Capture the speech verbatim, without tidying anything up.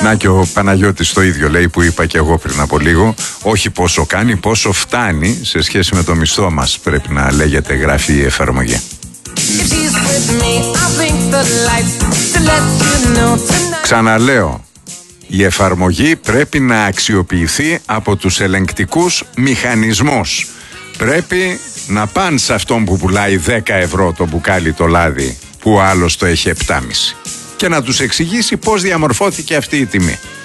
Να και ο Παναγιώτης το ίδιο λέει που είπα και εγώ πριν από λίγο. Όχι πόσο κάνει, πόσο φτάνει σε σχέση με το μισθό μας. Πρέπει να λέγεται, γράφει η εφαρμογή. Ξαναλέω, η εφαρμογή πρέπει να αξιοποιηθεί από τους ελεγκτικούς μηχανισμούς. Πρέπει να πάνε σε αυτόν που πουλάει δέκα ευρώ το μπουκάλι το λάδι, που ο άλλος το έχει επτά κόμμα πέντε, και να τους εξηγήσει πώς διαμορφώθηκε αυτή η τιμή.